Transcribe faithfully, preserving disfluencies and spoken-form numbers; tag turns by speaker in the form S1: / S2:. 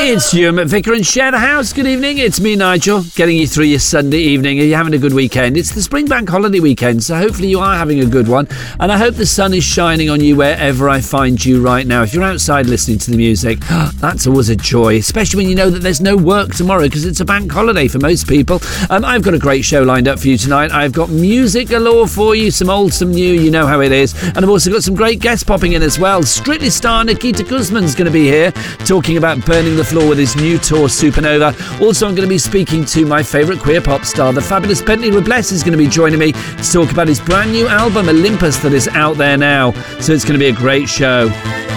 S1: It's Stuart McVicker and Share the House. Good evening. It's me, Nigel, getting you through your Sunday evening. Are you having a good weekend? It's the Spring Bank Holiday weekend, so hopefully you are having a good one. And I hope the sun is shining on you wherever I find you right now. If you're outside listening to the music, that's always a joy, especially when you know that there's no work tomorrow because it's a bank holiday for most people. Um, I've got a great show lined up for you tonight. I've got music galore for you, some old, some new, you know how it is. And I've also got some great guests popping in as well. Strictly star Nikita Kuzman's going to be here talking about burning the floor with his new tour Supernova. Also, I'm going to be speaking to my favourite queer pop star. The fabulous Bentley Robles is going to be joining me to talk about his brand new album Olympus that is out there now. So it's going to be a great show.